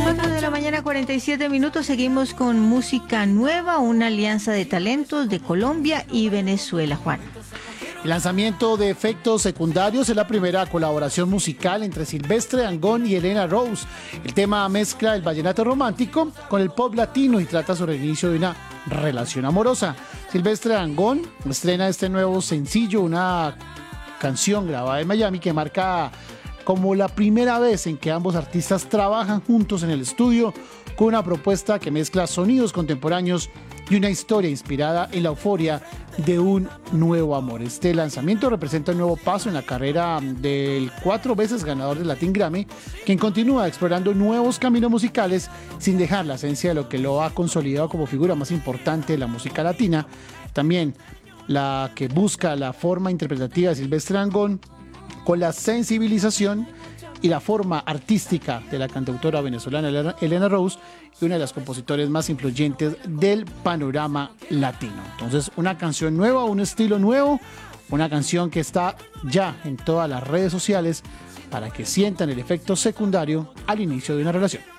4 de la mañana, 47 minutos. Seguimos con música nueva, una alianza de talentos de Colombia y Venezuela, Juan. El lanzamiento de Efectos Secundarios es la primera colaboración musical entre Silvestre Dangond y Elena Rose. El tema mezcla el vallenato romántico con el pop latino y trata sobre el inicio de una relación amorosa. Silvestre Dangond estrena este nuevo sencillo, una canción grabada en Miami que marca como la primera vez en que ambos artistas trabajan juntos en el estudio con una propuesta que mezcla sonidos contemporáneos y una historia inspirada en la euforia de un nuevo amor. Este lanzamiento representa un nuevo paso en la carrera del 4 veces ganador del Latin Grammy, quien continúa explorando nuevos caminos musicales sin dejar la esencia de lo que lo ha consolidado como figura más importante de la música latina. También la que busca la forma interpretativa de Silvestre Dangond con la sensibilización y la forma artística de la cantautora venezolana Elena Rose y una de las compositores más influyentes del panorama latino. Entonces, una canción nueva, un estilo nuevo, una canción que está ya en todas las redes sociales para que sientan el efecto secundario al inicio de una relación.